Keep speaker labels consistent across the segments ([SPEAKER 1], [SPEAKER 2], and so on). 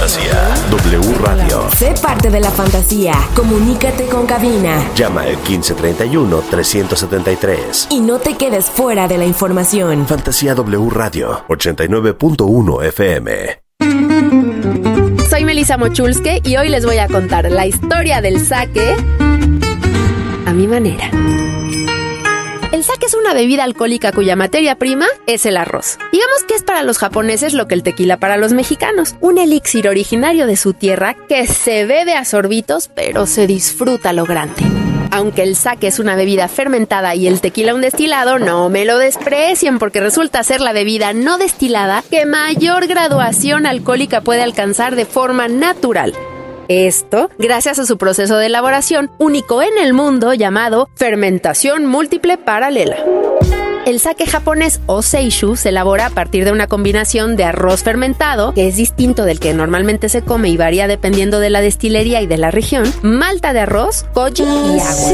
[SPEAKER 1] Fantasía W Radio.
[SPEAKER 2] Sé parte de la fantasía. Comunícate con cabina.
[SPEAKER 1] Llama al 1531-373.
[SPEAKER 2] Y no te quedes fuera de la información.
[SPEAKER 1] Fantasía W Radio, 89.1 FM.
[SPEAKER 3] Soy Melissa Mochulske y hoy les voy a contar la historia del sake a mi manera. El sake es una bebida alcohólica cuya materia prima es el arroz. Digamos que es para los japoneses lo que el tequila para los mexicanos. Un elixir originario de su tierra que se bebe a sorbitos, pero se disfruta lo grande. Aunque el sake es una bebida fermentada y el tequila un destilado, no me lo desprecien porque resulta ser la bebida no destilada que mayor graduación alcohólica puede alcanzar de forma natural. Esto gracias a su proceso de elaboración único en el mundo llamado fermentación múltiple paralela. El sake japonés o seishu se elabora a partir de una combinación de arroz fermentado, que es distinto del que normalmente se come y varía dependiendo de la destilería y de la región, malta de arroz, koji y agua.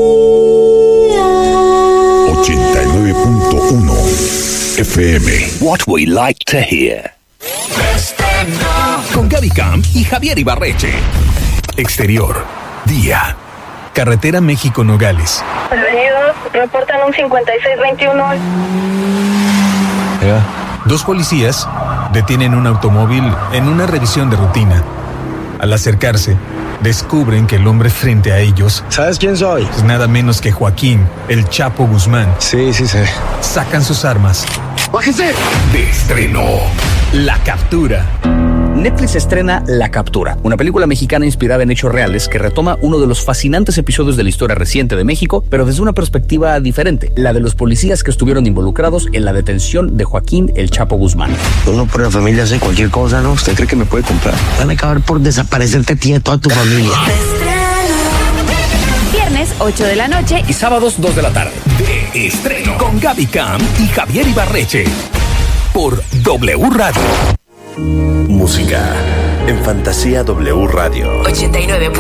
[SPEAKER 4] 89.1 FM.
[SPEAKER 5] What we like to hear. Con Gaby Camp y Javier Ibarreche.
[SPEAKER 6] Exterior, día. Carretera México-Nogales.
[SPEAKER 7] Bienvenidos, reportan un 5621.
[SPEAKER 6] Dos policías detienen un automóvil en una revisión de rutina. Al acercarse, descubren que el hombre frente a ellos...
[SPEAKER 8] ¿Sabes quién soy?
[SPEAKER 6] Es nada menos que Joaquín, el Chapo Guzmán.
[SPEAKER 8] Sí sé.
[SPEAKER 6] Sacan sus armas.
[SPEAKER 8] ¡Bájese!
[SPEAKER 5] De estreno.
[SPEAKER 6] La captura.
[SPEAKER 9] Netflix estrena La Captura, una película mexicana inspirada en hechos reales que retoma uno de los fascinantes episodios de la historia reciente de México, pero desde una perspectiva diferente, la de los policías que estuvieron involucrados en la detención de Joaquín el Chapo Guzmán.
[SPEAKER 10] Uno por la familia hace cualquier cosa, ¿no? ¿Usted cree que me puede comprar? Van a acabar por desaparecerte a ti y a toda tu familia.
[SPEAKER 11] Viernes 8 de la noche
[SPEAKER 5] y sábados 2 de la tarde. De estreno. Con Gaby Camp y Javier Ibarreche. Por W Radio.
[SPEAKER 1] Música en Fantasía W Radio.
[SPEAKER 2] 89.